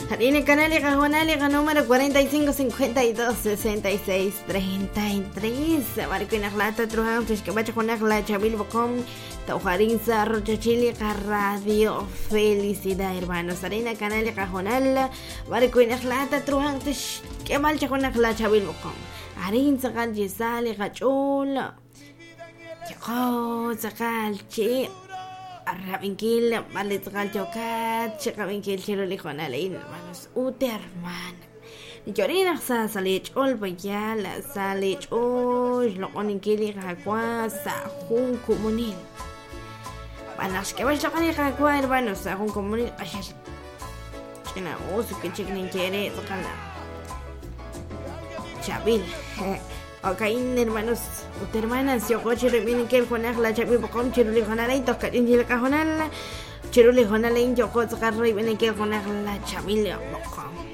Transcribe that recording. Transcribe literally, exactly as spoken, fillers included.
Harina Canálica Juanálica número cuarenta y cinco cincuenta y dos sesenta y seis treinta y tres. Marquina Lata Trujan, Tishkabacha Juanagla, Chabil Bocom, Taujarinza, Rochachilica Radio. Felicidad, hermanos. Harina Canálica Juanala, Marquina Lata Trujan, Tishkabacha Juanagla, Chabil Bocom. Harinza Ganjizali Gachula. Yo, Zakalchi. Arrabinkil, Malitzgal Chocat, Chakabinkil Chirolijonalein, hermanos, Ute hermana. Llorina sa salich ol bayala, salich ol, Lokoninkili Hakwa, Sahun Comunil. Panas que vais a ganar Hakwa, hermanos, Sahun Comunil, Ashas. China, oso que chicken quiere, tocala. Chabil. Ok, hermanos, ustedes hermanas, yo coche viene que el Juanar la chapi bocom chiruli Juanale toca en el cajonal chiruli Juanale yo coche carro y viene que el Juanar la chapi bocom.